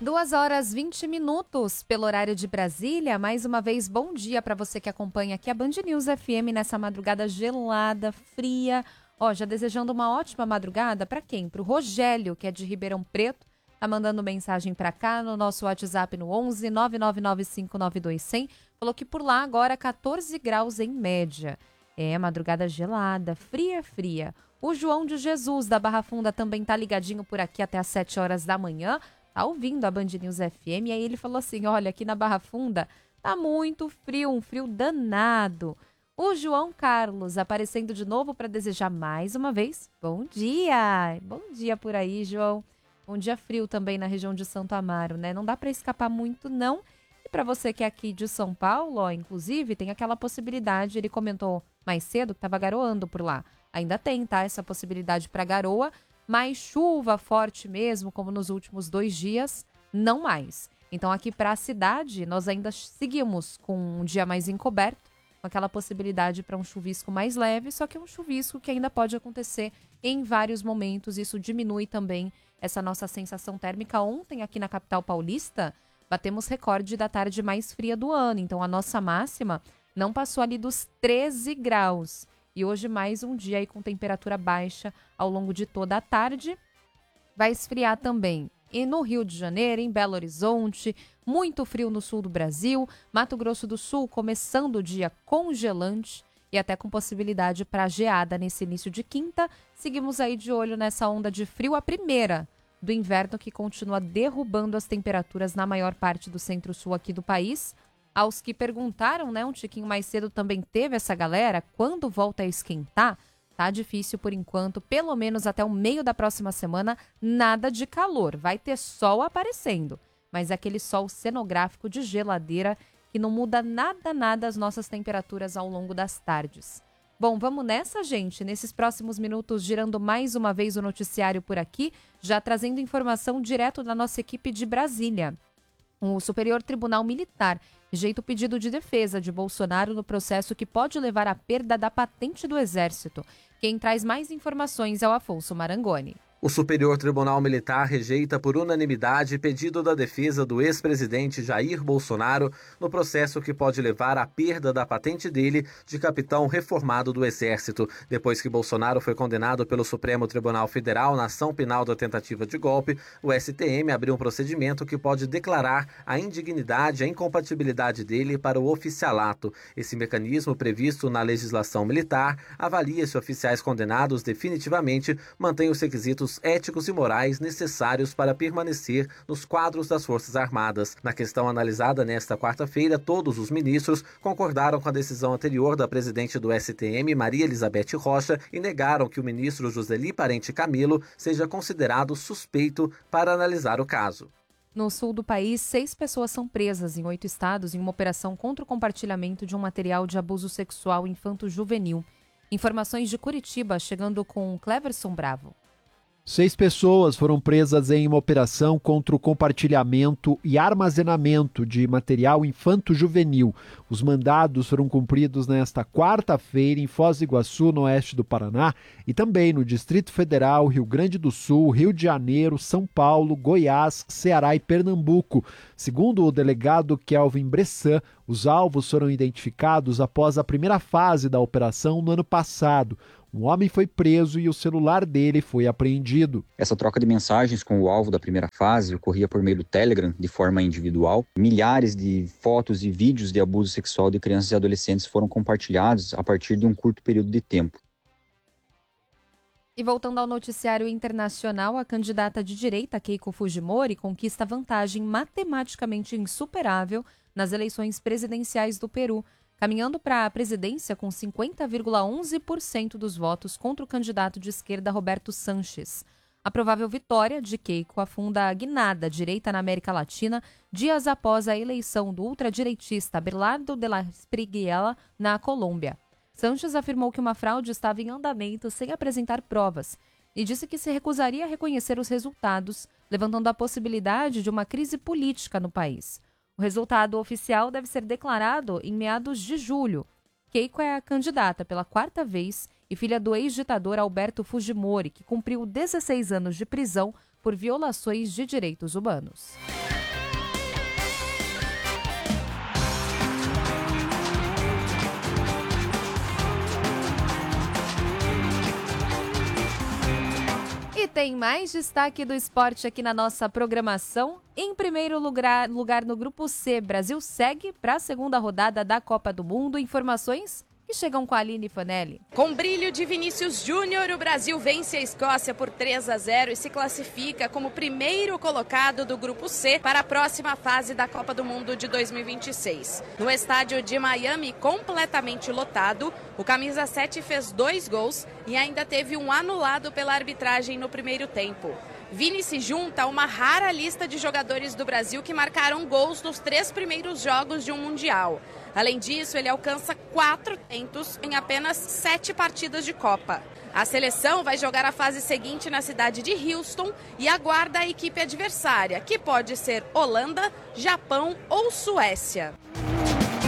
2h20 pelo horário de Brasília. Mais uma vez, bom dia para você que acompanha aqui a Band News FM nessa madrugada gelada, fria. Já desejando uma ótima madrugada para quem? Para o Rogério, que é de Ribeirão Preto. Tá mandando mensagem para cá no nosso WhatsApp no 11 999592100. Falou que por lá agora 14 graus em média. Madrugada gelada, fria. O João de Jesus da Barra Funda também tá ligadinho por aqui até às 7 horas da manhã. Tá ouvindo a Band News FM, e aí ele falou assim, olha, aqui na Barra Funda tá muito frio, um frio danado. O João Carlos aparecendo de novo para desejar mais uma vez, bom dia! Bom dia por aí, João. Bom dia frio também na região de Santo Amaro, né? Não dá para escapar muito, não. E para você que é aqui de São Paulo, inclusive, tem aquela possibilidade, ele comentou mais cedo que tava garoando por lá. Ainda tem, tá? Essa possibilidade para garoa. Mas chuva forte mesmo, como nos últimos 2 dias, não mais. Então aqui para a cidade, nós ainda seguimos com um dia mais encoberto, com aquela possibilidade para um chuvisco mais leve, só que é um chuvisco que ainda pode acontecer em vários momentos. Isso diminui também essa nossa sensação térmica. Ontem aqui na capital paulista, batemos recorde da tarde mais fria do ano. Então a nossa máxima não passou ali dos 13 graus. E hoje mais um dia aí com temperatura baixa ao longo de toda a tarde. Vai esfriar também. E no Rio de Janeiro, em Belo Horizonte, muito frio no sul do Brasil. Mato Grosso do Sul começando o dia congelante e até com possibilidade para geada nesse início de quinta. Seguimos aí de olho nessa onda de frio, a primeira do inverno, que continua derrubando as temperaturas na maior parte do centro-sul aqui do país. Aos que perguntaram, né, um tiquinho mais cedo também teve essa galera, quando volta a esquentar, tá difícil por enquanto, pelo menos até o meio da próxima semana, nada de calor. Vai ter sol aparecendo, mas aquele sol cenográfico de geladeira que não muda nada as nossas temperaturas ao longo das tardes. Bom, vamos nessa, gente, nesses próximos minutos, girando mais uma vez o noticiário por aqui, já trazendo informação direto da nossa equipe de Brasília. O Superior Tribunal Militar rejeita o pedido de defesa de Bolsonaro no processo que pode levar à perda da patente do Exército. Quem traz mais informações é o Afonso Marangoni. O Superior Tribunal Militar rejeita por unanimidade pedido da defesa do ex-presidente Jair Bolsonaro no processo que pode levar à perda da patente dele de capitão reformado do Exército. Depois que Bolsonaro foi condenado pelo Supremo Tribunal Federal na ação penal da tentativa de golpe, o STM abriu um procedimento que pode declarar a indignidade e a incompatibilidade dele para o oficialato. Esse mecanismo, previsto na legislação militar, avalia se oficiais condenados definitivamente mantêm os requisitos éticos e morais necessários para permanecer nos quadros das Forças Armadas. Na questão analisada nesta quarta-feira, todos os ministros concordaram com a decisão anterior da presidente do STM, Maria Elizabeth Rocha, e negaram que o ministro Joseli Parente Camilo seja considerado suspeito para analisar o caso. No sul do país, 6 pessoas são presas em 8 estados em uma operação contra o compartilhamento de um material de abuso sexual infanto-juvenil. Informações de Curitiba, chegando com Cleverson Bravo. 6 pessoas foram presas em uma operação contra o compartilhamento e armazenamento de material infanto-juvenil. Os mandados foram cumpridos nesta quarta-feira em Foz do Iguaçu, no oeste do Paraná, e também no Distrito Federal, Rio Grande do Sul, Rio de Janeiro, São Paulo, Goiás, Ceará e Pernambuco. Segundo o delegado Kelvin Bressan, os alvos foram identificados após a primeira fase da operação no ano passado. Um homem foi preso e o celular dele foi apreendido. Essa troca de mensagens com o alvo da primeira fase ocorria por meio do Telegram, de forma individual. Milhares de fotos e vídeos de abuso sexual de crianças e adolescentes foram compartilhados a partir de um curto período de tempo. E voltando ao noticiário internacional, a candidata de direita Keiko Fujimori conquista vantagem matematicamente insuperável nas eleições presidenciais do Peru, caminhando para a presidência com 50,11% dos votos contra o candidato de esquerda Roberto Sanches. A provável vitória de Keiko afunda a guinada direita na América Latina dias após a eleição do ultradireitista Abelardo de la Espriella na Colômbia. Sanches afirmou que uma fraude estava em andamento sem apresentar provas e disse que se recusaria a reconhecer os resultados, levantando a possibilidade de uma crise política no país. O resultado oficial deve ser declarado em meados de julho. Keiko é a candidata pela 4ª vez e filha do ex-ditador Alberto Fujimori, que cumpriu 16 anos de prisão por violações de direitos humanos. E tem mais destaque do esporte aqui na nossa programação. Em primeiro lugar no Grupo C, Brasil segue para a segunda rodada da Copa do Mundo. Informações que chegam com a Aline Fanelli. Com brilho de Vinícius Júnior, o Brasil vence a Escócia por 3-0 e se classifica como primeiro colocado do Grupo C para a próxima fase da Copa do Mundo de 2026. No estádio de Miami, completamente lotado, o camisa 7 fez 2 gols e ainda teve um anulado pela arbitragem no primeiro tempo. Vini se junta a uma rara lista de jogadores do Brasil que marcaram gols nos 3 primeiros jogos de um Mundial. Além disso, ele alcança 4 tentos em apenas 7 partidas de Copa. A seleção vai jogar a fase seguinte na cidade de Houston e aguarda a equipe adversária, que pode ser Holanda, Japão ou Suécia.